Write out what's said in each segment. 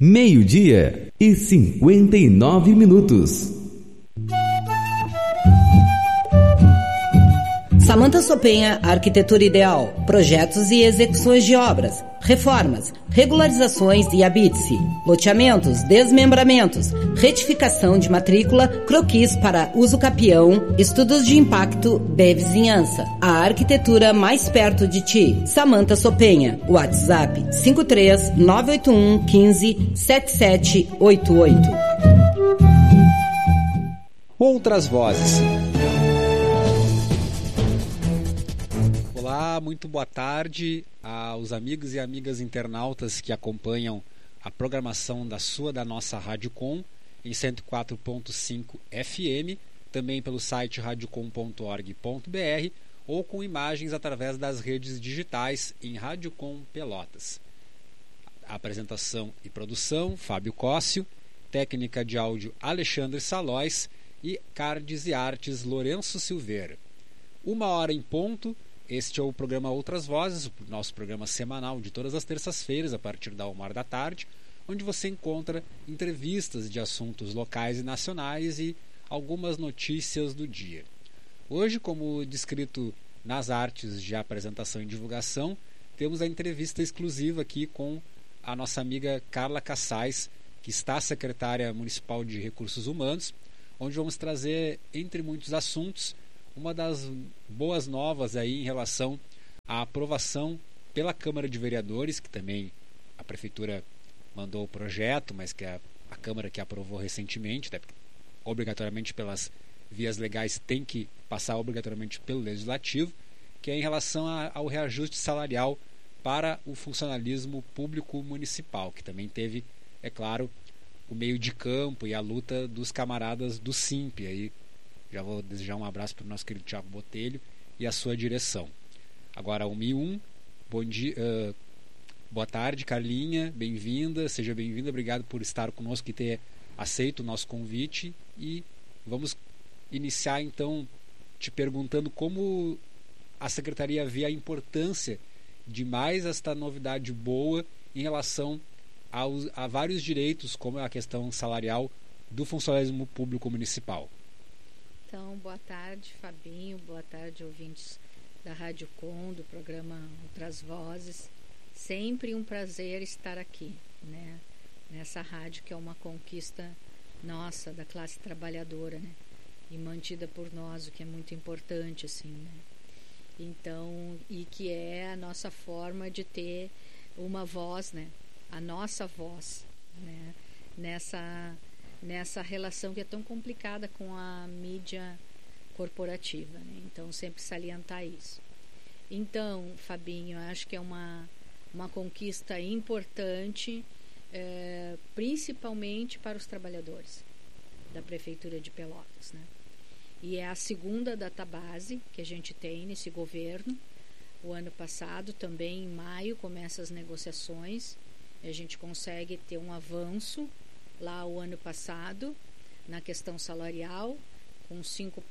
12:59. Samanta Sopenha, Arquitetura Ideal, projetos e execuções de obras, reformas, regularizações e habite-se, loteamentos, desmembramentos, retificação de matrícula, croquis para uso capião, estudos de impacto de vizinhança. A arquitetura mais perto de ti. Samanta Sopenha, WhatsApp 53-981 15 7788. Outras vozes. Olá, muito boa tarde aos amigos e amigas internautas que acompanham a programação da nossa Rádio Com em 104.5 FM, também pelo site radiocom.org.br ou com imagens através das redes digitais em Rádio Com Pelotas. A apresentação e produção, Fábio Cóssio, técnica de áudio Alexandre Salóis e cards e artes Lourenço Silveira. 1h em ponto. Este é o programa Outras Vozes, o nosso programa semanal de todas as terças-feiras, a partir da 13h, onde você encontra entrevistas de assuntos locais e nacionais e algumas notícias do dia. Hoje, como descrito nas artes de apresentação e divulgação, temos a entrevista exclusiva aqui com a nossa amiga Carla Cassais, que está secretária municipal de Recursos Humanos, onde vamos trazer, entre muitos assuntos, uma das boas novas aí em relação à aprovação pela Câmara de Vereadores, que também a Prefeitura mandou o projeto, mas que a Câmara que aprovou recentemente, né, obrigatoriamente pelas vias legais tem que passar obrigatoriamente pelo Legislativo, que é em relação ao reajuste salarial para o funcionalismo público municipal, que também teve, é claro, o meio de campo e a luta dos camaradas do SIMP, aí já vou desejar um abraço para o nosso querido Thiago Botelho e a sua direção. Agora 1h01, bom dia, boa tarde, Carlinha, bem-vinda, seja bem-vinda, obrigado por estar conosco e ter aceito o nosso convite. E vamos iniciar então te perguntando como a Secretaria vê a importância de mais esta novidade boa em relação a vários direitos, como a questão salarial do funcionalismo público municipal. Então, boa tarde, Fabinho, boa tarde, ouvintes da Rádio Com, do programa Outras Vozes. Sempre um prazer estar aqui, né? Nessa rádio que é uma conquista nossa, da classe trabalhadora, né? E mantida por nós, o que é muito importante, assim, né? Então, e que é a nossa forma de ter uma voz, né? A nossa voz, né? Nessa relação que é tão complicada com a mídia corporativa, né? Então, sempre salientar isso. Então, Fabinho, eu acho que é uma conquista importante, principalmente para os trabalhadores da Prefeitura de Pelotas, né? E é a segunda database que a gente tem nesse governo. O ano passado, também em maio, começam as negociações. A gente consegue ter um avanço lá o ano passado, na questão salarial, com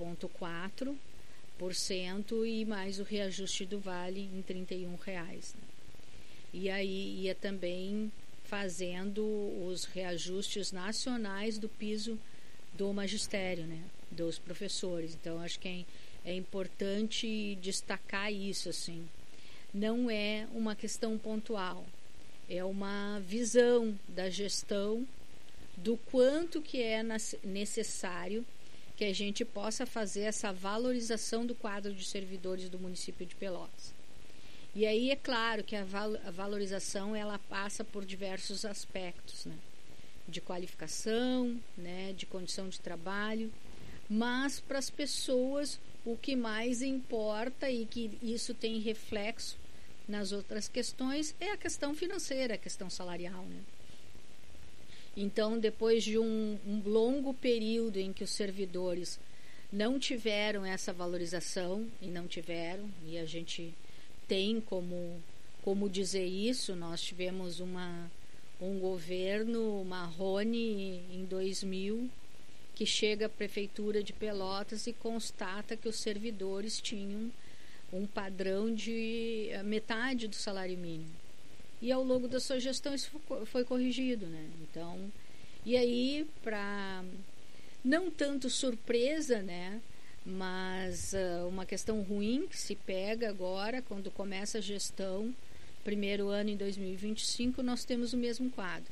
5,4% e mais o reajuste do Vale em R$31. Né? E aí ia também fazendo os reajustes nacionais do piso do magistério, né? Dos professores. Então, acho que é importante destacar isso, assim. Não é uma questão pontual, é uma visão da gestão do quanto que é necessário que a gente possa fazer essa valorização do quadro de servidores do município de Pelotas. E aí é claro que a valorização ela passa por diversos aspectos, né? De qualificação, né? De condição de trabalho, mas para as pessoas o que mais importa e que isso tem reflexo nas outras questões é a questão financeira, a questão salarial, né? Então, depois de um longo período em que os servidores não tiveram essa valorização, e a gente tem como dizer isso, nós tivemos um governo Marrone em 2000, que chega à Prefeitura de Pelotas e constata que os servidores tinham um padrão de metade do salário mínimo. e ao longo da sua gestão isso foi corrigido, né? Então, e aí, para não tanto surpresa, né? Mas uma questão ruim que se pega agora, quando começa a gestão, primeiro ano em 2025, nós temos o mesmo quadro.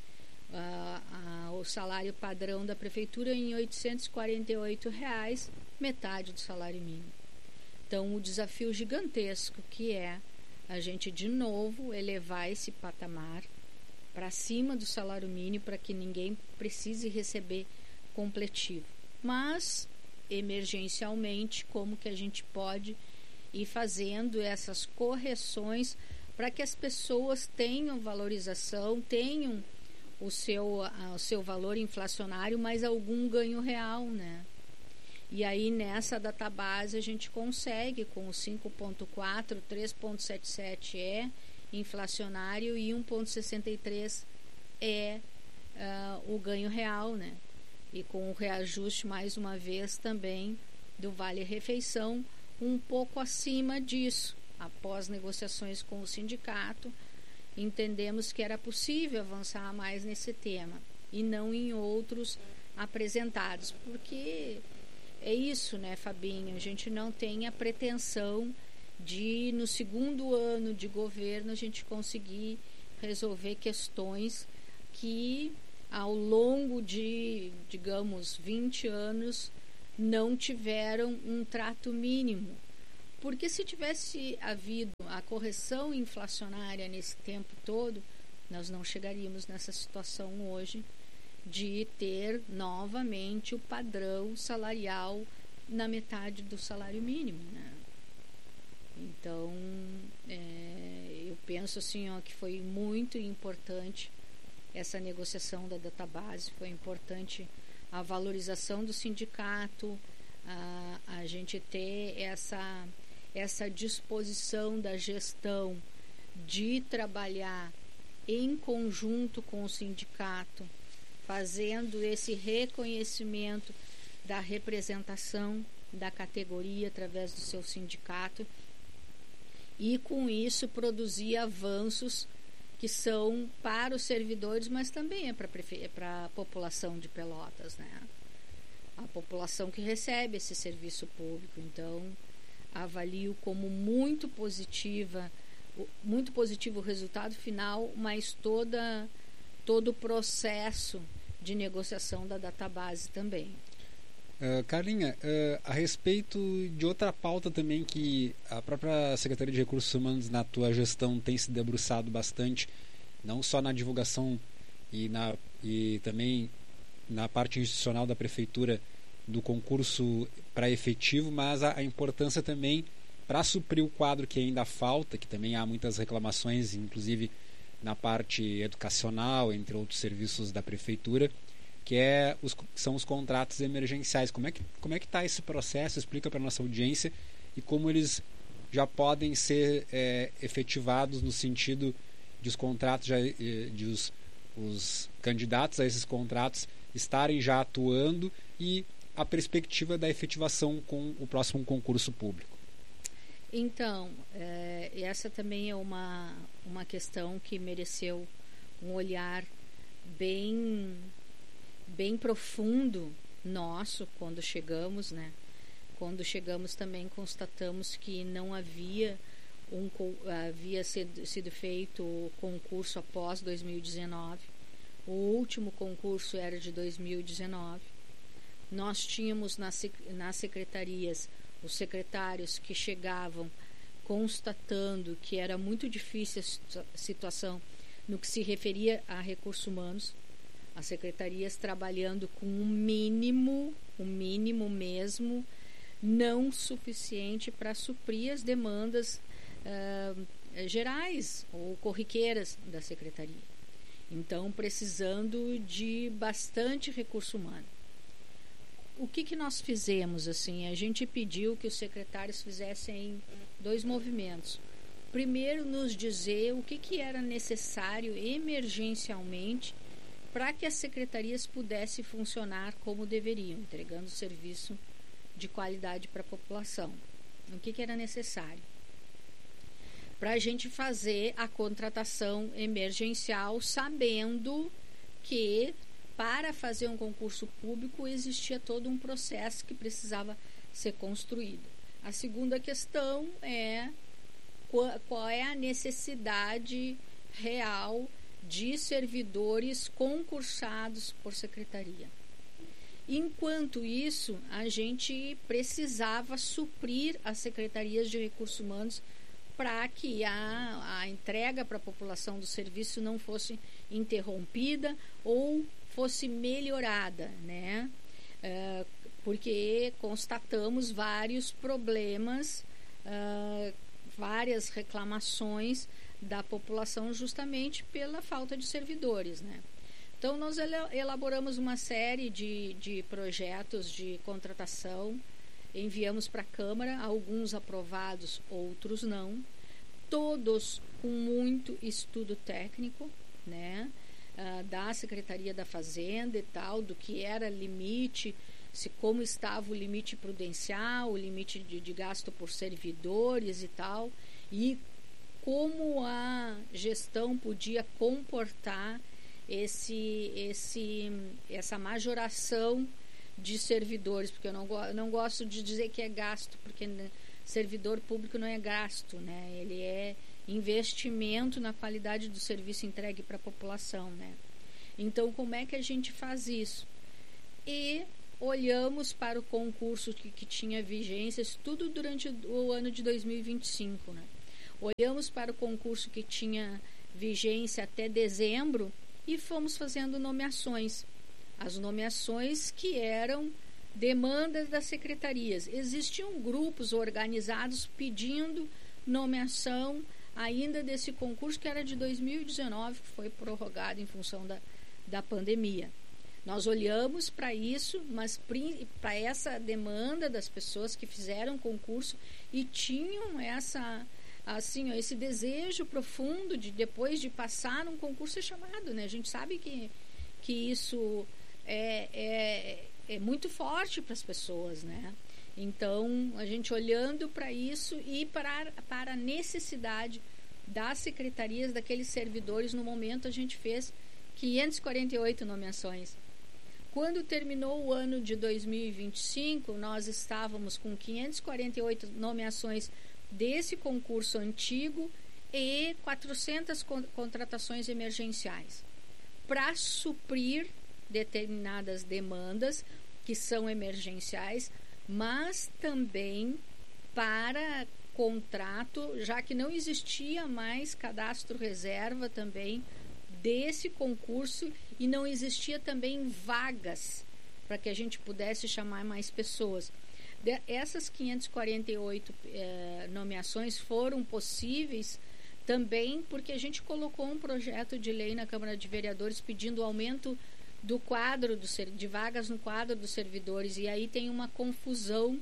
O salário padrão da prefeitura em R$ 848, metade do salário mínimo. Então, o desafio gigantesco que é a gente, de novo, elevar esse patamar para cima do salário mínimo, para que ninguém precise receber completivo. Mas, emergencialmente, como que a gente pode ir fazendo essas correções para que as pessoas tenham valorização, tenham o seu valor inflacionário, mas algum ganho real, né? E aí, nessa database, a gente consegue, com o 5,4, 3,77 é inflacionário e 1,63 é o ganho real, né? E com o reajuste, mais uma vez, também do Vale-Refeição, um pouco acima disso. Após negociações com o sindicato, entendemos que era possível avançar mais nesse tema e não em outros apresentados, porque é isso, né, Fabinho? A gente não tem a pretensão de, no segundo ano de governo, a gente conseguir resolver questões que, ao longo de, digamos, 20 anos, não tiveram um trato mínimo. Porque se tivesse havido a correção inflacionária nesse tempo todo, nós não chegaríamos nessa situação hoje de ter novamente o padrão salarial na metade do salário mínimo, né? Então, eu penso assim, ó, que foi muito importante essa negociação da database, foi importante a valorização do sindicato, a gente ter essa disposição da gestão de trabalhar em conjunto com o sindicato, fazendo esse reconhecimento da representação da categoria através do seu sindicato e, com isso, produzir avanços que são para os servidores, mas também é para a população de Pelotas, né? A população que recebe esse serviço público. Então, avalio como muito positivo o resultado final, mas todo o processo de negociação da database também. Carlinha, a respeito de outra pauta também que a própria Secretaria de Recursos Humanos na tua gestão tem se debruçado bastante, não só na divulgação e também na parte institucional da Prefeitura do concurso para efetivo, mas a importância também para suprir o quadro que ainda falta, que também há muitas reclamações, inclusive na parte educacional, entre outros serviços da Prefeitura, que são os contratos emergenciais. Como é que está esse processo? Explica para a nossa audiência e como eles já podem ser efetivados no sentido de os contratos, os candidatos a esses contratos estarem já atuando e a perspectiva da efetivação com o próximo concurso público. Então, essa também é uma questão que mereceu um olhar bem profundo nosso quando chegamos, né? Quando chegamos também constatamos que não havia sido feito o concurso após 2019. O último concurso era de 2019. Nós tínhamos nas secretarias os secretários que chegavam constatando que era muito difícil a situação no que se referia a recursos humanos. As secretarias trabalhando com um mínimo mesmo, não suficiente para suprir as demandas gerais ou corriqueiras da secretaria. Então, precisando de bastante recurso humano. O que nós fizemos? Assim, a gente pediu que os secretários fizessem 2 movimentos. Primeiro, nos dizer o que era necessário emergencialmente para que as secretarias pudessem funcionar como deveriam, entregando serviço de qualidade para a população. O que era necessário? para a gente fazer a contratação emergencial, sabendo que para fazer um concurso público existia todo um processo que precisava ser construído. A segunda questão é qual é a necessidade real de servidores concursados por secretaria. Enquanto isso, a gente precisava suprir as secretarias de recursos humanos para que a entrega para a população do serviço não fosse interrompida ou fosse melhorada, né? Porque constatamos vários problemas, várias reclamações da população justamente pela falta de servidores, né? Então, nós elaboramos uma série de projetos de contratação, enviamos para a Câmara, alguns aprovados, outros não, todos com muito estudo técnico, né, da Secretaria da Fazenda e tal, do que era limite, como estava o limite prudencial, o limite de gasto por servidores e tal, e como a gestão podia comportar essa majoração de servidores, porque eu não gosto de dizer que é gasto, porque servidor público não é gasto, né? Ele é investimento na qualidade do serviço entregue para a população, né? Então, como é que a gente faz isso? E olhamos para o concurso que tinha vigências, tudo durante o ano de 2025, né? Olhamos para o concurso que tinha vigência até dezembro e fomos fazendo nomeações. As nomeações que eram demandas das secretarias. Existiam grupos organizados pedindo nomeação ainda desse concurso que era de 2019, que foi prorrogado em função da pandemia. Nós olhamos para isso, mas para essa demanda das pessoas que fizeram concurso e tinham esse desejo profundo de, depois de passar num concurso, ser chamado, né? A gente sabe que isso é muito forte para as pessoas, né? Então, a gente olhando para isso e para a necessidade das secretarias, daqueles servidores, no momento a gente fez 548 nomeações. Quando terminou o ano de 2025, nós estávamos com 548 nomeações desse concurso antigo e 400 contratações emergenciais para suprir determinadas demandas que são emergenciais, mas também para contrato, já que não existia mais cadastro reserva também desse concurso e não existia também vagas para que a gente pudesse chamar mais pessoas. Essas 548 nomeações foram possíveis também porque a gente colocou um projeto de lei na Câmara de Vereadores pedindo aumento do quadro de vagas no quadro dos servidores, e aí tem uma confusão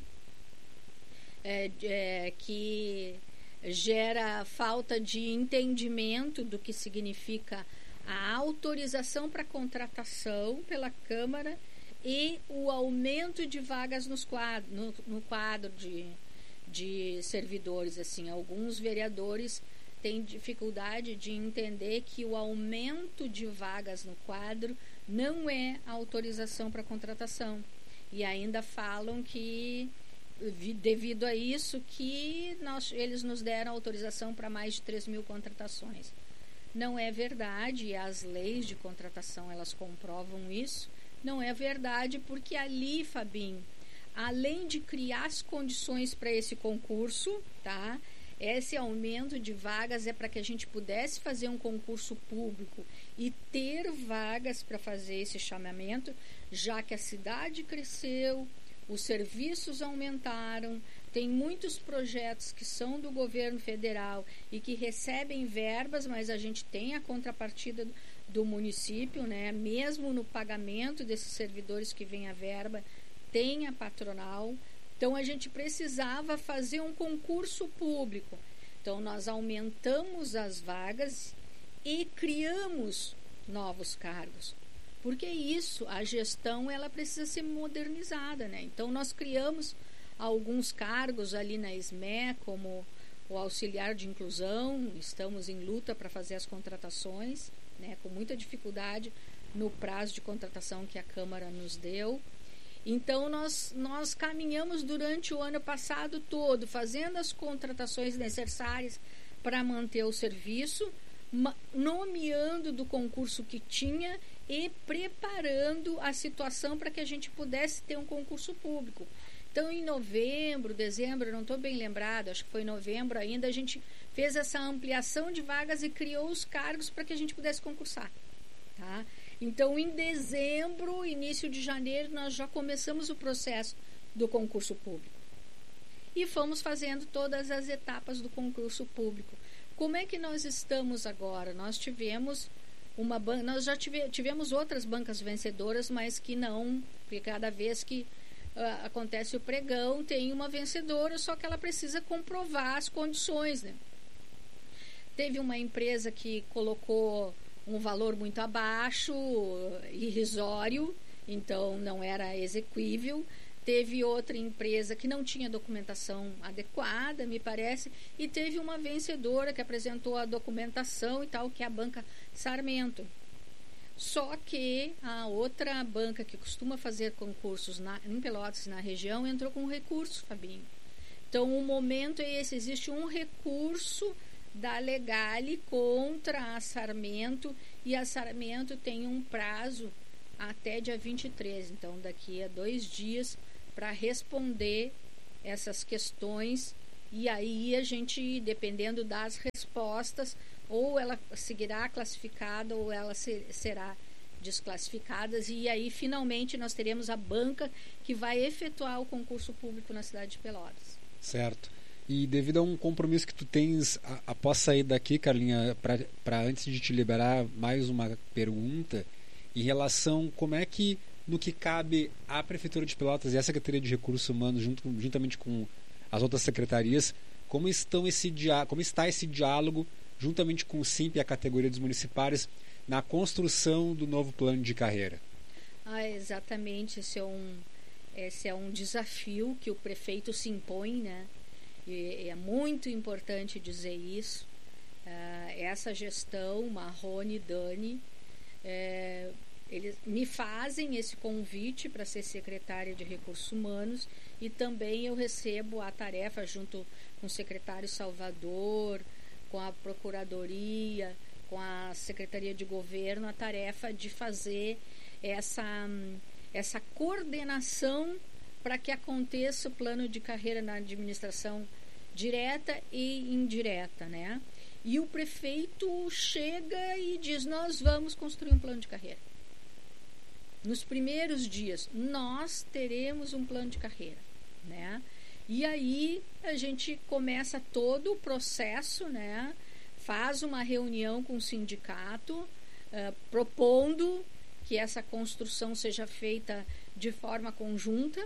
que gera falta de entendimento do que significa a autorização para contratação pela Câmara e o aumento de vagas no quadro de servidores. Assim, alguns vereadores têm dificuldade de entender que o aumento de vagas no quadro não é autorização para contratação. E ainda falam que, devido a isso, que eles nos deram autorização para mais de 3.000 contratações. Não é verdade, e as leis de contratação, elas comprovam isso. Não é verdade, porque ali, Fabinho, além de criar as condições para esse concurso, tá? Esse aumento de vagas é para que a gente pudesse fazer um concurso público e ter vagas para fazer esse chamamento, já que a cidade cresceu, os serviços aumentaram, tem muitos projetos que são do governo federal e que recebem verbas, mas a gente tem a contrapartida do município, né? Mesmo no pagamento desses servidores que vem a verba, tem a patronal. Então, a gente precisava fazer um concurso público. Então, nós aumentamos as vagas e criamos novos cargos. Porque isso, a gestão, ela precisa ser modernizada, né? Então, nós criamos alguns cargos ali na SME, como o auxiliar de inclusão, estamos em luta para fazer as contratações, né, com muita dificuldade no prazo de contratação que a Câmara nos deu. Então, nós caminhamos durante o ano passado todo, fazendo as contratações necessárias para manter o serviço, nomeando do concurso que tinha e preparando a situação para que a gente pudesse ter um concurso público. Então, em novembro, dezembro, não estou bem lembrado, acho que foi em novembro ainda, a gente fez essa ampliação de vagas e criou os cargos para que a gente pudesse concursar. Tá? Então, em dezembro, início de janeiro, nós já começamos o processo do concurso público. E fomos fazendo todas as etapas do concurso público. Como é que nós estamos agora? Nós tivemos nós já tivemos outras bancas vencedoras, mas que não, porque cada vez que acontece o pregão, tem uma vencedora, só que ela precisa comprovar as condições, né? Teve uma empresa que colocou um valor muito abaixo, irrisório, então não era exequível. Teve outra empresa que não tinha documentação adequada, me parece, e teve uma vencedora que apresentou a documentação e tal, que é a Banca Sarmento. Só que a outra banca que costuma fazer concursos em Pelotas, na região, entrou com um recurso, Fabinho. Então, o momento é esse, existe um recurso da Legale contra a Sarmento, e a Sarmento tem um prazo até dia 23, então daqui a 2 dias, para responder essas questões, e aí a gente, dependendo das respostas, ou ela seguirá classificada ou ela será desclassificada, e aí finalmente nós teremos a banca que vai efetuar o concurso público na cidade de Pelotas. Certo. E devido a um compromisso que tu tens após sair daqui, Carlinha, para antes de te liberar, mais uma pergunta em relação como é que, no que cabe à Prefeitura de Pelotas e à Secretaria de Recursos Humanos, juntamente com as outras secretarias, como está esse diálogo juntamente com o SIMP e a categoria dos municipais na construção do novo plano de carreira? Exatamente, esse é um desafio que o prefeito se impõe, né? E é muito importante dizer isso. Essa gestão, Marrone e Dani, eles me fazem esse convite para ser secretária de Recursos Humanos, e também eu recebo a tarefa, junto com o secretário Salvador, com a Procuradoria, com a Secretaria de Governo, a tarefa de fazer essa coordenação para que aconteça o plano de carreira na administração direta e indireta, né? E o prefeito chega e diz: nós vamos construir um plano de carreira. Nos primeiros dias, nós teremos um plano de carreira, né? E aí a gente começa todo o processo, né? Faz uma reunião com o sindicato, propondo que essa construção seja feita de forma conjunta,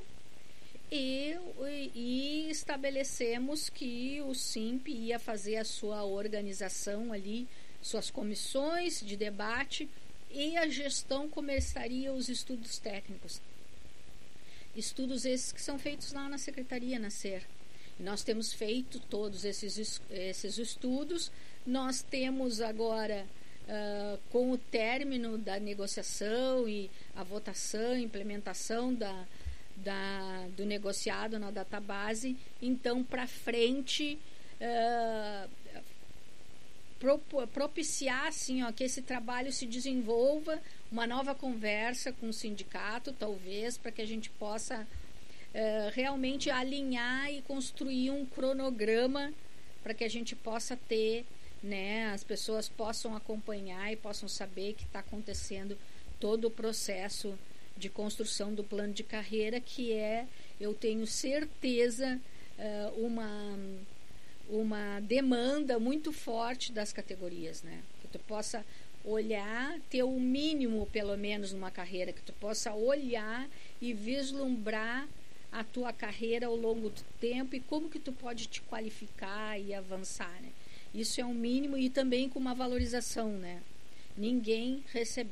e estabelecemos que o SIMP ia fazer a sua organização ali, suas comissões de debate, e a gestão começaria os estudos técnicos. Estudos esses que são feitos lá na Secretaria, na SER. Nós temos feito todos esses estudos. Nós temos agora, com o término da negociação e a votação, implementação do negociado na database, então para frente propiciar assim, que esse trabalho se desenvolva, uma nova conversa com o sindicato, talvez, para que a gente possa realmente alinhar e construir um cronograma para que a gente possa ter, né, as pessoas possam acompanhar e possam saber que está acontecendo todo o processo de construção do plano de carreira, que eu tenho certeza, uma demanda muito forte das categorias, né? Que tu possa olhar, ter o mínimo, pelo menos, numa carreira, que tu possa olhar e vislumbrar a tua carreira ao longo do tempo e como que tu pode te qualificar e avançar, né? Isso é um mínimo, e também com uma valorização, né? Ninguém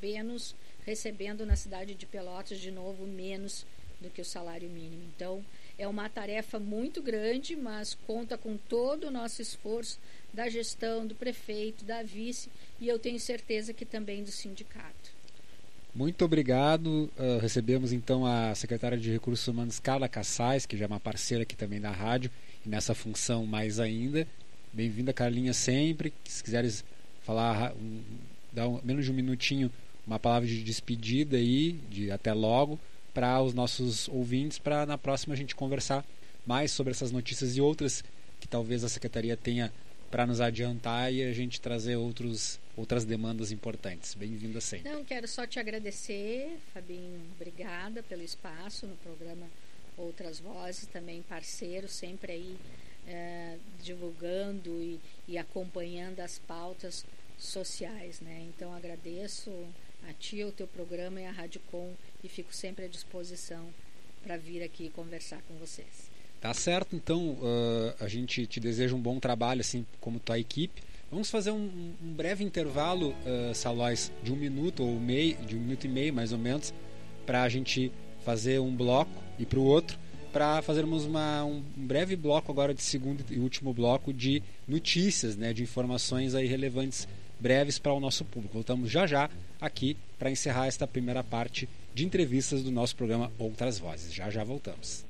recebendo na cidade de Pelotas, de novo, menos do que o salário mínimo. Então, É uma tarefa muito grande, mas conta com todo o nosso esforço da gestão, do prefeito, da vice, e eu tenho certeza que também do sindicato. Muito obrigado. Recebemos então a secretária de Recursos Humanos, Carla Cassais, que já é uma parceira aqui também da rádio, e nessa função mais ainda. Bem-vinda, Carlinha, sempre. Se quiseres falar, dar menos de um minutinho, uma palavra de despedida aí, de até logo, para os nossos ouvintes, para na próxima a gente conversar mais sobre essas notícias e outras que talvez a Secretaria tenha para nos adiantar e a gente trazer outras demandas importantes. Bem-vinda sempre. Não, quero só te agradecer, Fabinho, obrigada pelo espaço no programa Outras Vozes, também parceiro, sempre aí divulgando e acompanhando as pautas sociais, né? Então agradeço a ti, o teu programa e a Rádio Com, e fico sempre à disposição para vir aqui conversar com vocês. Tá certo, então a gente te deseja um bom trabalho, assim como tua equipe. Vamos fazer um breve intervalo, Salóis, de 1 minuto ou de 1 minuto e meio mais ou menos, para a gente fazer um bloco e para o outro, para fazermos um breve bloco agora de segundo e último bloco de notícias, né, de informações aí relevantes, breves para o nosso público. Voltamos já aqui para encerrar esta primeira parte de entrevistas do nosso programa Outras Vozes. Já voltamos.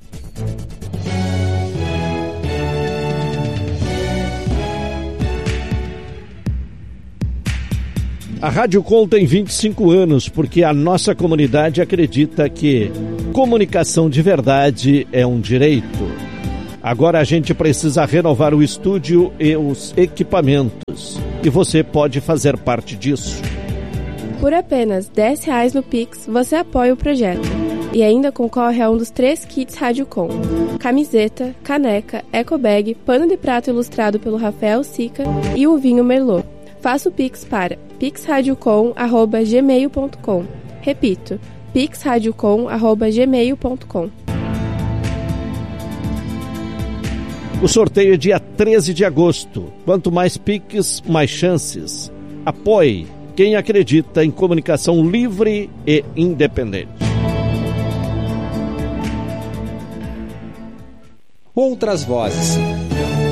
A Rádio Com tem 25 anos porque a nossa comunidade acredita que comunicação de verdade é um direito. Agora a gente precisa renovar o estúdio e os equipamentos. E você pode fazer parte disso. Por apenas R$10 no Pix, você apoia o projeto. E ainda concorre a um dos 3 kits Rádio Com: camiseta, caneca, ecobag, pano de prato ilustrado pelo Rafael Sica e o vinho Merlot. Faça o Pix para pixradiocom@gmail.com. Repito, pixradiocom@gmail.com. O sorteio é dia 13 de agosto. Quanto mais Pix, mais chances. Apoie quem acredita em comunicação livre e independente. Outras Vozes.